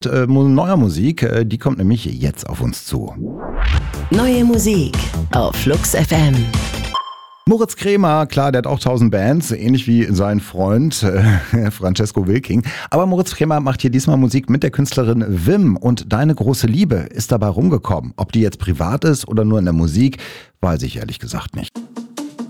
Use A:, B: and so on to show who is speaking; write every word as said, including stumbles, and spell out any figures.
A: Äh, neuer Musik, äh, die kommt nämlich jetzt auf uns zu.
B: Neue Musik auf Flux F M.
A: Moritz Cremer, klar, der hat auch tausend Bands, ähnlich wie sein Freund äh, Francesco Wilking. Aber Moritz Cremer macht hier diesmal Musik mit der Künstlerin Wim und Deine große Liebe ist dabei rumgekommen. Ob die jetzt privat ist oder nur in der Musik, weiß ich ehrlich gesagt nicht.